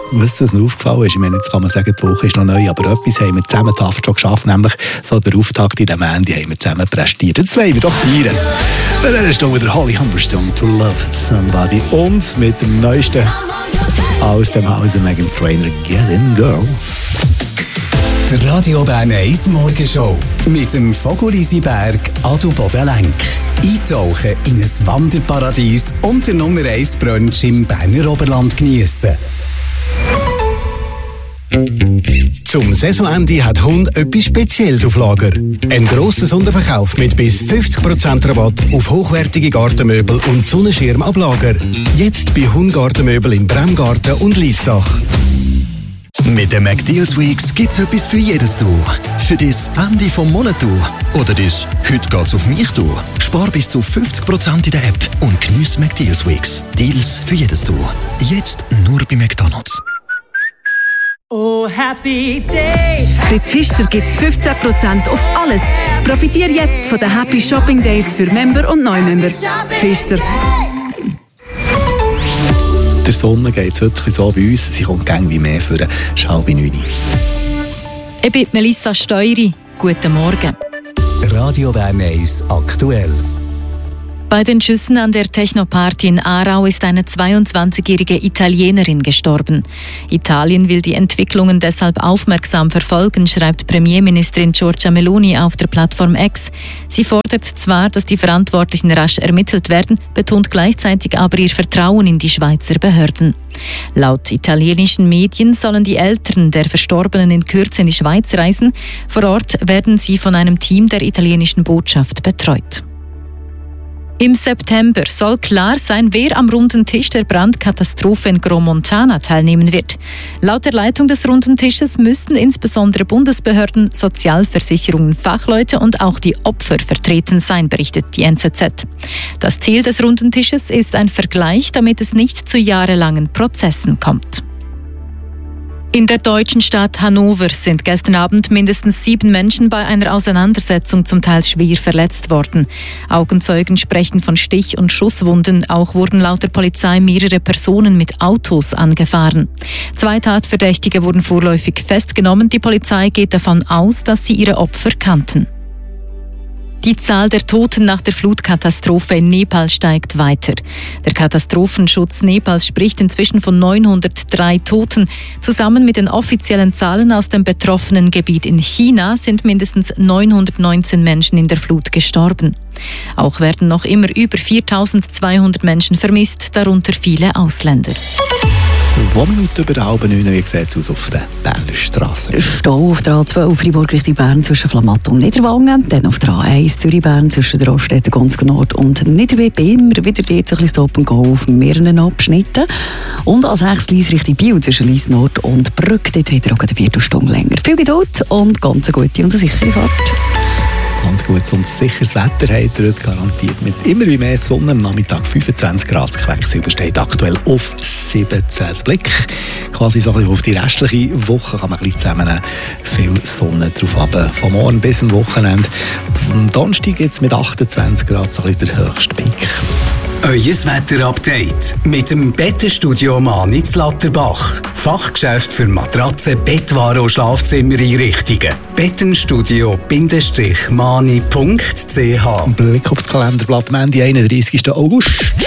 Was mir aufgefallen ist, ich meine, jetzt kann man sagen, die Woche ist noch neu, aber etwas haben wir zusammen schon geschafft, nämlich so den Auftakt in diesem Ende haben wir zusammen präsentiert. Jetzt wollen wir doch feiern. Dann ist wieder der Holly Humberstone, To Love Somebody. Und mit dem Neuesten aus dem Hause Meghan Trainor, Get In Girl. Der Radio Bern 1 Morgenshow mit dem Vogel-Isiberg Adelboden Lenk. Eintauchen in ein Wanderparadies und der Nummer 1 Brunch im Berner Oberland geniessen. Zum Saisonende hat Hund etwas Spezielles auf Lager. Ein grosser Sonderverkauf mit bis 50% Rabatt auf hochwertige Gartenmöbel und Sonnenschirm ab Lager. Jetzt bei Hundgartenmöbel in Bremgarten und Liessach. Mit den McDeals Weeks gibt's etwas für jedes Du. Für das Ende vom Monat Du. Oder das «Heute geht's auf mich Du». Spar bis zu 50% in der App und geniesse McDeals Weeks. Deals für jedes Du. Jetzt nur bei McDonald's. Oh, happy day! Bei Pfister gibt's 15% auf alles. Profitiere jetzt von den Happy Shopping Days für Member und Neumember. Pfister. Der Sonne geht es wirklich so bei uns. Sie kommt gäng wie mehr für eine halbe 9. Ich bin Melissa Steury. Guten Morgen. Radio Bern 1 aktuell. Bei den Schüssen an der Technoparty in Aarau ist eine 22-jährige Italienerin gestorben. Italien will die Entwicklungen deshalb aufmerksam verfolgen, schreibt Premierministerin Giorgia Meloni auf der Plattform X. Sie fordert zwar, dass die Verantwortlichen rasch ermittelt werden, betont gleichzeitig aber ihr Vertrauen in die Schweizer Behörden. Laut italienischen Medien sollen die Eltern der Verstorbenen in Kürze in die Schweiz reisen. Vor Ort werden sie von einem Team der italienischen Botschaft betreut. Im September soll klar sein, wer am runden Tisch der Brandkatastrophe in Gromontana teilnehmen wird. Laut der Leitung des runden Tisches müssten insbesondere Bundesbehörden, Sozialversicherungen, Fachleute und auch die Opfer vertreten sein, berichtet die NZZ. Das Ziel des runden Tisches ist ein Vergleich, damit es nicht zu jahrelangen Prozessen kommt. In der deutschen Stadt Hannover sind gestern Abend mindestens 7 Menschen bei einer Auseinandersetzung zum Teil schwer verletzt worden. Augenzeugen sprechen von Stich- und Schusswunden. Auch wurden laut der Polizei mehrere Personen mit Autos angefahren. 2 Tatverdächtige wurden vorläufig festgenommen. Die Polizei geht davon aus, dass sie ihre Opfer kannten. Die Zahl der Toten nach der Flutkatastrophe in Nepal steigt weiter. Der Katastrophenschutz Nepals spricht inzwischen von 903 Toten. Zusammen mit den offiziellen Zahlen aus dem betroffenen Gebiet in China sind mindestens 919 Menschen in der Flut gestorben. Auch werden noch immer über 4200 Menschen vermisst, darunter viele Ausländer. 2 Minuten über 8:30, wie sieht es aus auf den Berner Strassen? Stau auf der A2 Freiburg Richtung Bern zwischen Flamatt und Niederwangen, dann auf der A1 Zürich-Bern zwischen der Raststätte Gonskar Nord und Niederweb, immer wieder dort so ein bisschen Stop and Go auf mehreren Abschnitten. Und A6 Lyss Richtung Biel zwischen Lyss Nord und Brück, dort hat er auch eine Viertelstunde länger. Viel Geduld und ganz eine gute und eine sichere Fahrt. Ganz gutes und sicheres Wetter habt ihr heute garantiert. Mit immer wie mehr Sonne am Nachmittag 25 Grad. Das Quecksilber steht aktuell auf 17. Blick. Quasi so ein bisschen auf die restliche Woche kann man ein bisschen zusammennehmen. Viel Sonne drauf runter. Von morgen bis zum Wochenende. Am Donnerstag gibt es mit 28 Grad so ein bisschen der höchste Peak. Euer Wetter-Update mit dem Bettenstudio Mani zu Latterbach. Fachgeschäft für Matratzen, Bettwaren und Schlafzimmereinrichtungen. Bettenstudio-mani.ch. Blick auf das Kalenderblatt am Ende 31. August.